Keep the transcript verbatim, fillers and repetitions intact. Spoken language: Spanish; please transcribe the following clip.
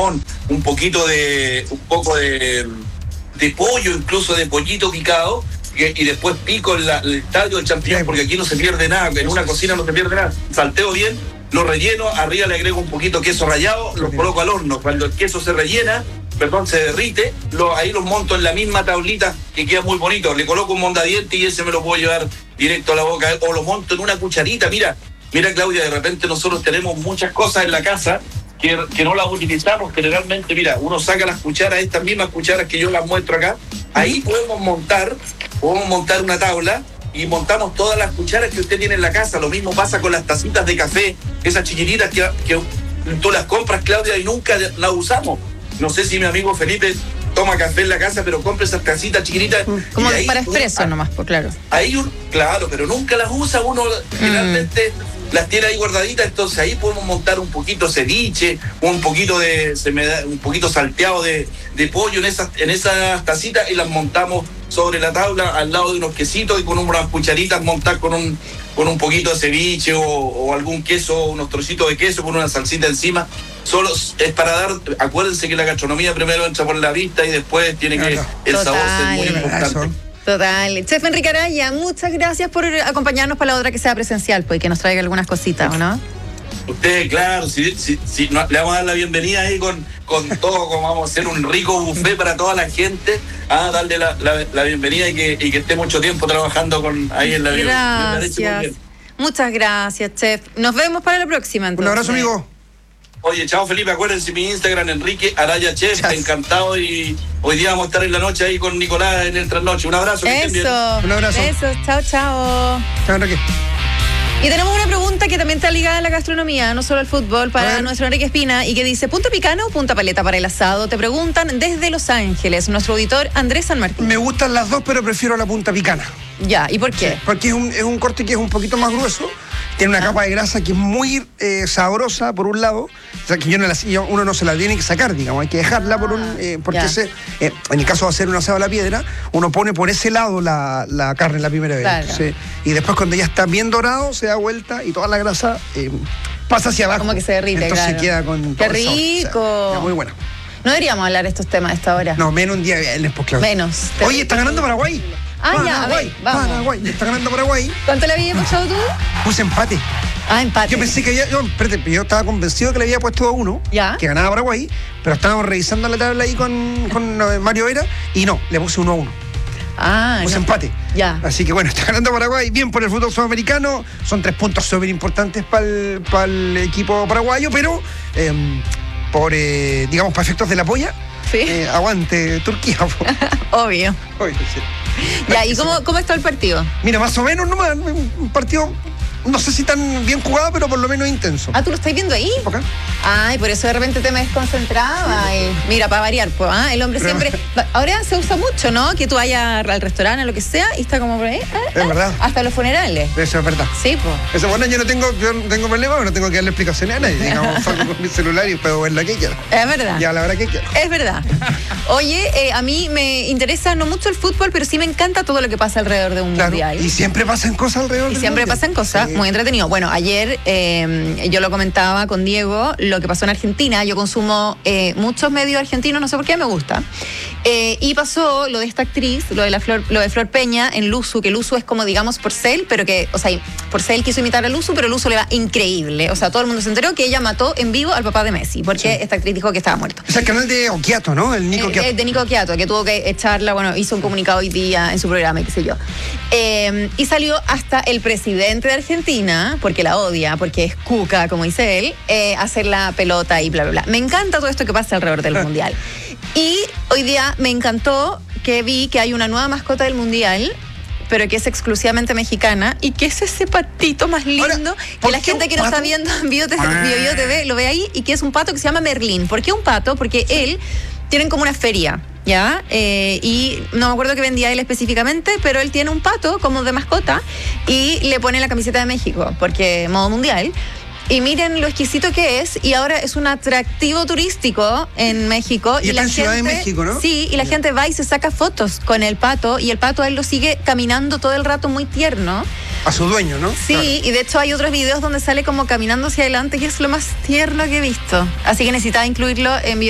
limón, un poquito de, un poco de, de pollo, incluso de pollito picado, y, y después pico en la, el tallo de champiñón, porque aquí no se pierde nada, en una cocina no se pierde nada. Salteo bien, lo relleno, arriba le agrego un poquito de queso rallado, lo coloco al horno. Cuando el queso se rellena, perdón, se derrite, lo, ahí los monto en la misma tablita, que queda muy bonito. Le coloco un mondadiente y ese me lo puedo llevar directo a la boca, o lo monto en una cucharita. Mira, mira Claudia, de repente nosotros tenemos muchas cosas en la casa que, que no las utilizamos generalmente. Mira, uno saca las cucharas, estas mismas cucharas que yo las muestro acá, ahí podemos montar, podemos montar una tabla y montamos todas las cucharas que usted tiene en la casa. Lo mismo pasa con las tacitas de café, esas chiquititas que, que tú las compras, Claudia, y nunca las usamos. No sé si mi amigo Felipe toma café en la casa, pero compra esas tacitas chiquititas. Como ahí, para expreso nomás, pues claro. Ahí, un, claro, pero nunca las usa uno, generalmente mm. las tiene ahí guardaditas, entonces ahí podemos montar un poquito ceviche, un poquito de, se me da, un poquito salteado de, de pollo en esas, en esas tacitas y las montamos sobre la tabla al lado de unos quesitos y con unas cucharitas montar con un con un poquito de ceviche o, o algún queso, unos trocitos de queso con una salsita encima. Solo es para dar, acuérdense que la gastronomía primero entra por la vista y después tiene que, el Total, sabor ser muy importante. Total. Chef Enrique Araya, muchas gracias por acompañarnos para la otra que sea presencial, pues, y que nos traiga algunas cositas, ¿o no? Usted, claro, si, si, si no, le vamos a dar la bienvenida ahí con, con todo, como vamos a hacer un rico buffet para toda la gente, a darle la, la, la bienvenida y que, y que esté mucho tiempo trabajando con ahí en la bienvenida. Gracias. Muchas gracias, Chef. Nos vemos para la próxima, entonces. Un abrazo, amigo. Oye, chao Felipe, acuérdense mi Instagram, Enrique Araya Chef, Chas. Encantado, y hoy día vamos a estar en la noche ahí con Nicolás en el trasnoche. Un abrazo. Que estén bien. Un abrazo. Eso, chao, chao. Chao, Enrique. Y tenemos una pregunta que también está ligada a la gastronomía, no solo al fútbol, para nuestro Enrique Espina, y que dice, ¿punta picana o punta paleta para el asado? Te preguntan desde Los Ángeles, nuestro auditor Andrés San Martín. Me gustan las dos, pero prefiero la punta picana. Ya, ¿y por qué? Sí, porque es un, es un corte que es un poquito más grueso, tiene una ah. capa de grasa que es muy eh, sabrosa, por un lado, o sea, que yo no la, yo, uno no se la tiene que sacar, digamos, hay que dejarla por un... Eh, porque se, eh, en el caso de hacer un asado a la piedra, uno pone por ese lado la, la carne la primera vez. Claro. ¿Sí? Y después cuando ya está bien dorado, se da vuelta y toda la grasa eh, pasa hacia abajo. Como que se derrite, entonces claro. queda con... ¡Qué rico! O sea, muy bueno. No deberíamos hablar de estos temas a esta hora. No, menos un día viernes, pues claro. Menos. Oye, está ganando Paraguay. Ah, Paraguay, ya, a ver, vamos. Paraguay, está ganando Paraguay. ¿Cuánto le habías puesto tú? Puse empate. Ah, empate. Yo pensé que había, yo, espérate, yo estaba convencido que le había puesto a uno, ¿Ya? que ganaba Paraguay, pero estábamos revisando la tabla ahí con, con Mario Vera y no, le puse uno a uno. Ah, Puse no. empate. Ya. Así que bueno, está ganando Paraguay, bien por el fútbol sudamericano, son tres puntos súper importantes para el, para el equipo paraguayo, pero eh, por, eh, digamos, para efectos de la polla, sí. eh, aguante Turquía. Obvio. Obvio, sí. Ya, ¿y cómo, cómo está el partido? Mira, más o menos nomás, un partido, no sé si tan bien jugado, pero por lo menos intenso. Ah, ¿tú lo estás viendo ahí? Okay. Ay, por eso de repente te me desconcentraba. Sí. Y mira, para variar, pues, ¿ah? El hombre pero siempre... Ahora se usa mucho, ¿no? Que tú vayas al restaurante o lo que sea y está como por ahí. ¿eh? Es verdad. Hasta los funerales. Eso es verdad. Sí, pues. Eso, bueno, yo no tengo, yo no tengo problema, pero no tengo que darle explicaciones a nadie. Digamos, salgo con mi celular y puedo ver la que quiera. Es verdad. Y a la hora que quiera. Es verdad. Oye, eh, a mí me interesa no mucho el fútbol, pero sí me encanta todo lo que pasa alrededor de un claro, mundial. Y siempre pasan cosas alrededor Y del siempre mundial. pasan cosas, sí. Muy entretenido. Bueno, ayer eh, yo lo comentaba con Diego, lo que pasó en Argentina. Yo consumo eh, muchos medios argentinos, no sé por qué, me gusta. Eh, y pasó lo de esta actriz, lo de la Flor, lo de Flor Peña en Luzu, que Luzu es como, digamos, Porcel, pero que, o sea, Porcel quiso imitar a Luzu, pero Luzu le va increíble. O sea, todo el mundo se enteró que ella mató en vivo al papá de Messi, porque sí. Esta actriz dijo que estaba muerto. Es el canal de Occhiato, ¿no? El Nico Occhiato. Eh, de Nico Occhiato, que tuvo que echarla, bueno, hizo un comunicado hoy día en su programa, qué sé yo. Eh, y salió hasta el presidente de Argentina, porque la odia, porque es cuca, como dice él, eh, hacer la pelota y bla, bla, bla. Me encanta todo esto que pasa alrededor del mundial. Y hoy día me encantó que vi que hay una nueva mascota del mundial, pero que es exclusivamente mexicana, y que es ese patito más lindo. Ahora, que la gente que no está viendo en Bio T V lo ve ahí, y que es un pato que se llama Merlín. ¿Por qué un pato? Porque él, tienen como una feria, ¿ya? Eh, y no me acuerdo qué vendía él específicamente, pero él tiene un pato como de mascota y le pone la camiseta de México, porque modo mundial. Y miren lo exquisito que es, y ahora es un atractivo turístico en México. Y, y la en gente, Ciudad de México, ¿no? Sí, y la yeah. gente va y se saca fotos con el pato, y el pato a él lo sigue caminando todo el rato muy tierno. A su dueño, ¿no? Sí, claro. Y de hecho hay otros videos donde sale como caminando hacia adelante, que es lo más tierno que he visto. Así que necesitaba incluirlo en mi